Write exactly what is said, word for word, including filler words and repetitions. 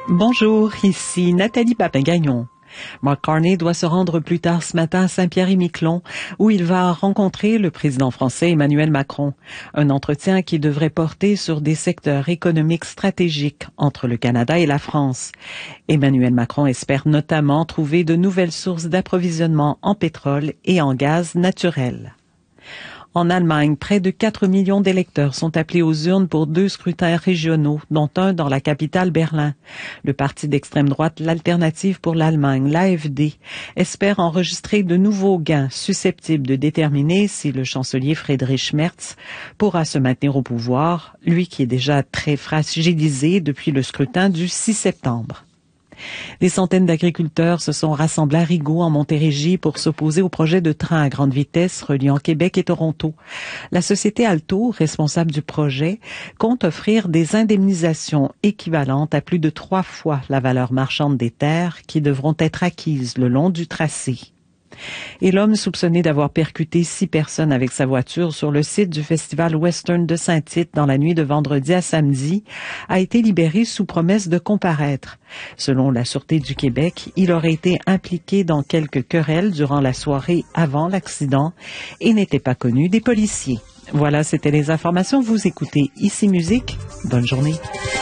Bonjour, ici Nathalie Papin-Gagnon. Mark Carney doit se rendre plus tard ce matin à Saint-Pierre-et-Miquelon, où il va rencontrer le président français Emmanuel Macron. Un entretien qui devrait porter sur des secteurs économiques stratégiques entre le Canada et la France. Emmanuel Macron espère notamment trouver de nouvelles sources d'approvisionnement en pétrole et en gaz naturel. En Allemagne, près de quatre millions d'électeurs sont appelés aux urnes pour deux scrutins régionaux, dont un dans la capitale Berlin. Le parti d'extrême droite, l'Alternative pour l'Allemagne, l'A F D, espère enregistrer de nouveaux gains susceptibles de déterminer si le chancelier Friedrich Merz pourra se maintenir au pouvoir, lui qui est déjà très fragilisé depuis le scrutin du six septembre. Des centaines d'agriculteurs se sont rassemblés à Rigaud, en Montérégie, pour s'opposer au projet de train à grande vitesse reliant Québec et Toronto. La société Alto, responsable du projet, compte offrir des indemnisations équivalentes à plus de trois fois la valeur marchande des terres qui devront être acquises le long du tracé. Et l'homme soupçonné d'avoir percuté six personnes avec sa voiture sur le site du festival western de Saint-Tite dans la nuit de vendredi à samedi a été libéré sous promesse de comparaître. Selon la Sûreté du Québec, il aurait été impliqué dans quelques querelles durant la soirée avant l'accident et n'était pas connu des policiers. Voilà, c'était les informations. Vous écoutez Ici Musique. Bonne journée.